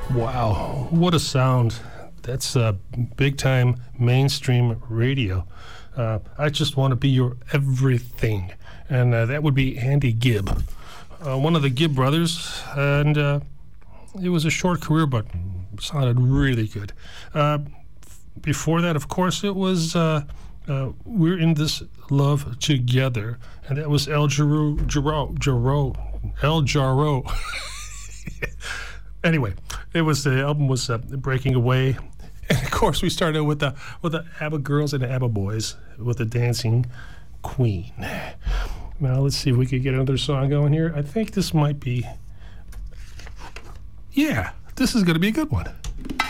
Wow, what a sound. That's big-time mainstream radio. I Just Want to Be Your Everything. And that would be Andy Gibb, one of the Gibb brothers. And it was a short career, but sounded really good. Before that, of course, it was We're in This Love Together. And that was El Jarreau. Anyway, the album was Breaking Away, and of course we started with the ABBA girls and the ABBA boys with the Dancing Queen. Now let's see if we could get another song going here. I think this might be, this is going to be a good one.